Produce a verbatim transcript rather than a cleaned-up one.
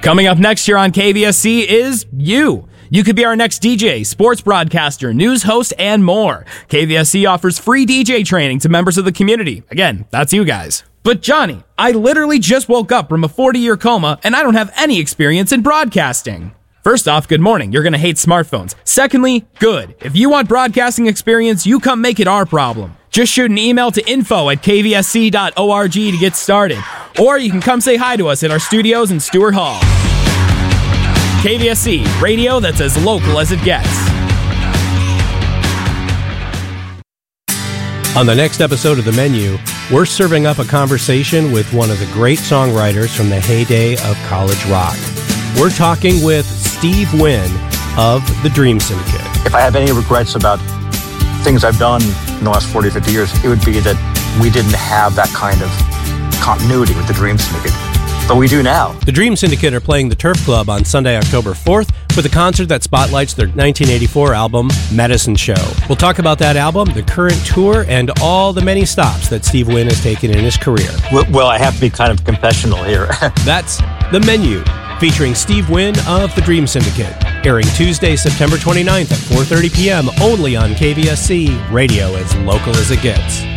Coming up next year on K V S C is you. You could be our next D J, sports broadcaster, news host, and more. K V S C offers free D J training to members of the community. Again, that's you guys. But Johnny, I literally just woke up from a forty-year coma, and I don't have any experience in broadcasting. First off, good morning. You're going to hate smartphones. Secondly, good. If you want broadcasting experience, you come make it our problem. Just shoot an email to info at k v s c dot org to get started. Or you can come say hi to us at our studios in Stewart Hall. K V S C, radio that's as local as it gets. On the next episode of The Menu, we're serving up a conversation with one of the great songwriters from the heyday of college rock. We're talking with Steve Wynn of the Dream Syndicate. If I have any regrets about things I've done in the last forty, fifty years, it would be that we didn't have that kind of continuity with the Dream Syndicate. But we do now. The Dream Syndicate are playing the Turf Club on Sunday, October fourth with a concert that spotlights their nineteen eighty-four album, Medicine Show. We'll talk about that album, the current tour, and all the many stops that Steve Wynn has taken in his career. Well, well I have to be kind of confessional here. That's The Menu, featuring Steve Wynn of the Dream Syndicate, airing Tuesday, September twenty-ninth at four thirty p.m. only on K V S C, radio as local as it gets.